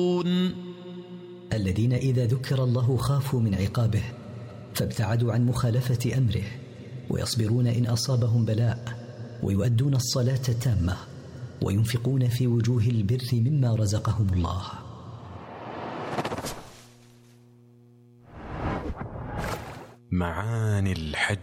الذين إذا ذكر الله خافوا من عقابه فابتعدوا عن مخالفة أمره، ويصبرون إن أصابهم بلاء، ويؤدون الصلاة التامة، وينفقون في وجوه البر مما رزقهم الله. معاني الحج.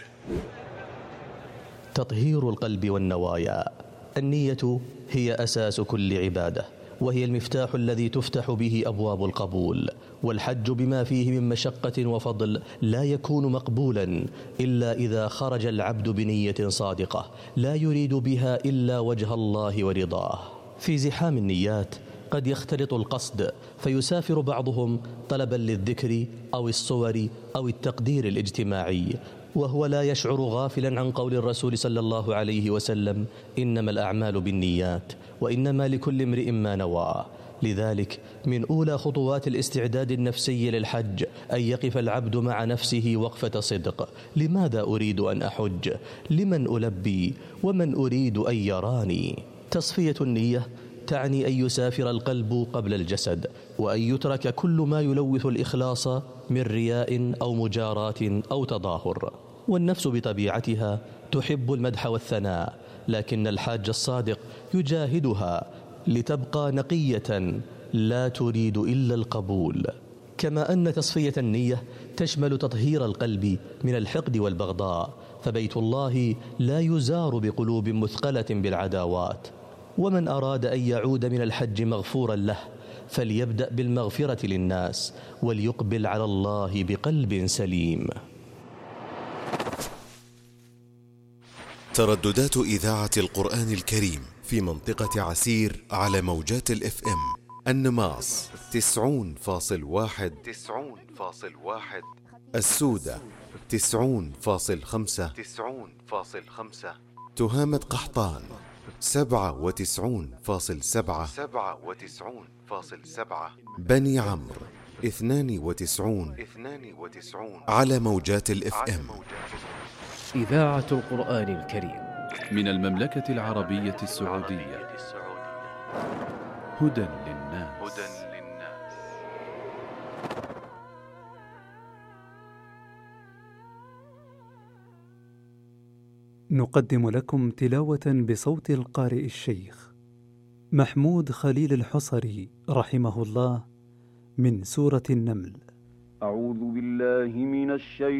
تطهير القلب والنوايا. النية هي أساس كل عبادة، وهي المفتاح الذي تفتح به أبواب القبول. والحج بما فيه من مشقة وفضل لا يكون مقبولا إلا إذا خرج العبد بنية صادقة لا يريد بها إلا وجه الله ورضاه. في زحام النيات قد يختلط القصد، فيسافر بعضهم طلبا للذكر أو الصور أو التقدير الاجتماعي، وهو لا يشعر غافلا عن قول الرسول صلى الله عليه وسلم: إنما الأعمال بالنيات وإنما لكل امرئ ما نوى. لذلك من أولى خطوات الاستعداد النفسي للحج أن يقف العبد مع نفسه وقفة صدق. لماذا أريد أن أحج؟ لمن ألبي؟ ومن أريد أن يراني؟ تصفية النية تعني أن يسافر القلب قبل الجسد، وأن يترك كل ما يلوث الإخلاص من رياء أو مجاراة أو تظاهر. والنفس بطبيعتها تحب المدح والثناء، لكن الحاج الصادق يجاهدها لتبقى نقية لا تريد إلا القبول. كما أن تصفية النية تشمل تطهير القلب من الحقد والبغضاء، فبيت الله لا يزار بقلوب مثقلة بالعداوات. ومن أراد أن يعود من الحج مغفورا له فليبدأ بالمغفرة للناس، وليقبل على الله بقلب سليم. ترددات إذاعة القرآن الكريم في منطقة عسير على موجات الإف إم: النماص 90.1، السودة 90.5، تهامة قحطان 97.7، بني عمرو 92 على موجات الإف إم. إذاعة القرآن الكريم من المملكة العربية السعودية. هدى للناس. نقدم لكم تلاوة بصوت القارئ الشيخ محمود خليل الحصري رحمه الله من سورة النمل. أعوذ بالله من الشيطان